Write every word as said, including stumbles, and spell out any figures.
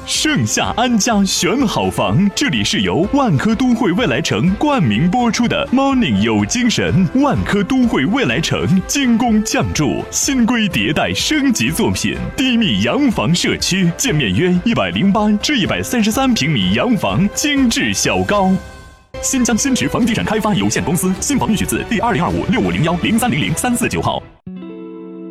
盛夏安家选好房，这里是由万科都会未来城冠名播出的 Morning 有精神。万科都会未来城精工匠筑，新规迭代升级作品，低密洋房社区，建面约一百零八至一百三十三平米洋房，精致小高。新疆新驰房地产开发有限公司，新房预取自第二零二五六五零幺零三零零三四九号。